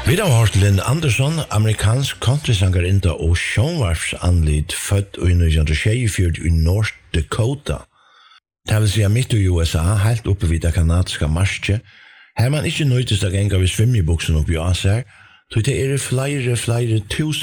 Vi har hørt Lynn Anderson, amerikansk countrysangerinta og sjónvarpsanlit, født i 1924 i North Dakota. Det vil si midt i USA, helt oppe vid det kanadiska marsket. Her man ikke nøytest å genga ved svimmebuksen oppi Aser, så det flere tusen